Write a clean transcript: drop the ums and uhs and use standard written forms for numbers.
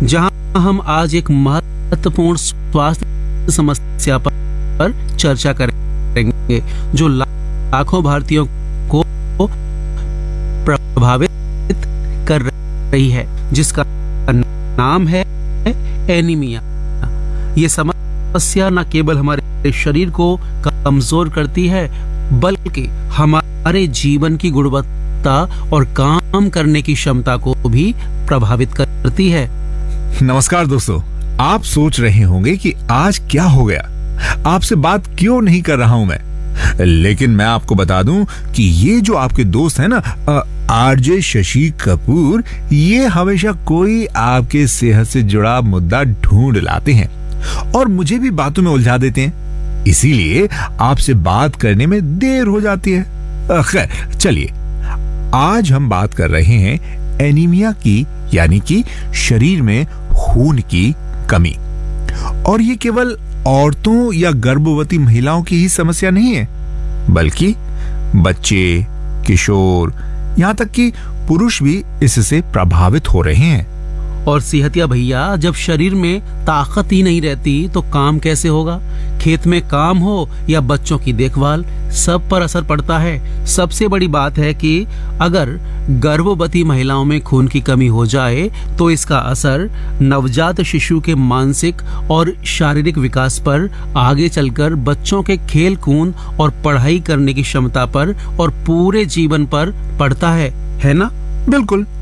जहां हम आज एक महत्वपूर्ण स्वास्थ्य समस्या पर चर्चा करेंगे जो लाखों भारतीयों को प्रभावित कर रही है, जिसका नाम है एनीमिया। ये समस्या न केवल हमारे शरीर को कमजोर करती है, बल्कि हमारे जीवन की गुणवत्ता और काम करने की क्षमता को भी प्रभावित करती है। नमस्कार दोस्तों, आप सोच रहे होंगे कि आज क्या हो गया, आपसे बात क्यों नहीं कर रहा हूं मैं। लेकिन मैं आपको बता दूं कि ये जो आपके दोस्त है ना, आरजे शशि कपूर, ये हमेशा कोई आपके सेहत से जुड़ा मुद्दा ढूंढ लाते हैं और मुझे भी बातों में उलझा देते हैं। इसीलिए आपसे बात करने में देर हो जाती है। खैर चलिए, आज हम बात कर रहे हैं एनीमिया की, यानी कि शरीर में खून की कमी। और ये केवल औरतों या गर्भवती महिलाओं की ही समस्या नहीं है, बल्कि बच्चे, किशोर, यहां तक कि पुरुष भी इससे प्रभावित हो रहे हैं। और सेहतिया भैया, जब शरीर में ताकत ही नहीं रहती तो काम कैसे होगा? खेत में काम हो या बच्चों की देखभाल, सब पर असर पड़ता है। सबसे बड़ी बात है कि अगर गर्भवती महिलाओं में खून की कमी हो जाए तो इसका असर नवजात शिशु के मानसिक और शारीरिक विकास पर, आगे चलकर बच्चों के खेल कूद और पढ़ाई करने की क्षमता पर और पूरे जीवन पर पड़ता है ना? बिल्कुल।